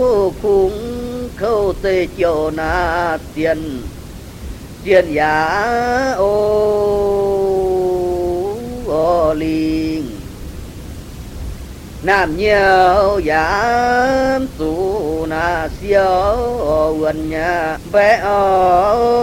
cũng khâu tê chỗ na tiền tiền giá ô linh nam nhiều giá su na siêu gần nhà bé